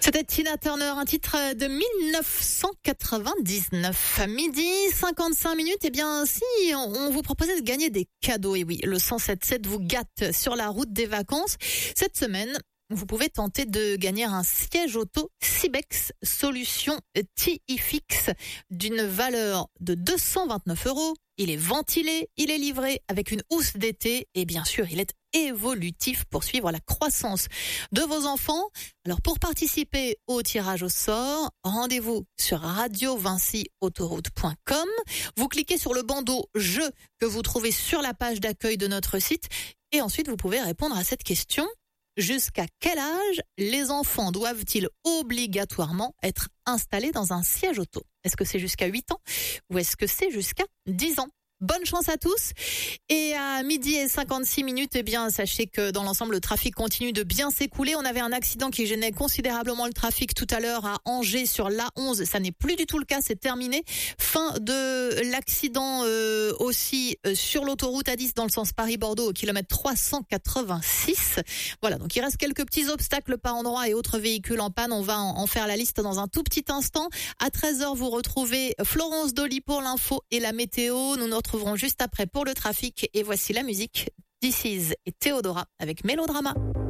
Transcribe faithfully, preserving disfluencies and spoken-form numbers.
C'était Tina Turner, un titre de dix-neuf cent quatre-vingt-dix-neuf. À midi cinquante-cinq minutes, eh bien, si on vous proposait de gagner des cadeaux, et oui, le cent sept sept vous gâte sur la route des vacances. Cette semaine, vous pouvez tenter de gagner un siège auto Sibex Solution T-I-Fix d'une valeur de deux cent vingt-neuf euros. Il est ventilé, il est livré avec une housse d'été et bien sûr, il est évolutif pour suivre la croissance de vos enfants. Alors pour participer au tirage au sort, rendez-vous sur radio vinci autoroute point com. Vous cliquez sur le bandeau jeu que vous trouvez sur la page d'accueil de notre site et ensuite vous pouvez répondre à cette question. Jusqu'à quel âge les enfants doivent-ils obligatoirement être installés dans un siège auto? Est-ce que c'est jusqu'à huit ans ou est-ce que c'est jusqu'à dix ans? Bonne chance à tous. Et à midi et cinquante-six minutes, eh bien, sachez que dans l'ensemble, le trafic continue de bien s'écouler. On avait un accident qui gênait considérablement le trafic tout à l'heure à Angers sur l'A onze. Ça n'est plus du tout le cas, c'est terminé. Fin de l'accident euh, aussi euh, sur l'autoroute A dix dans le sens Paris-Bordeaux au kilomètre trois cent quatre-vingt-six. Voilà, donc il reste quelques petits obstacles par endroit et autres véhicules en panne. On va en, en faire la liste dans un tout petit instant. À treize heures, vous retrouvez Florence Dolly pour l'info et la météo. Nous nous retrouverons juste après pour le trafic et voici la musique. This is et Théodora avec Mélodrama.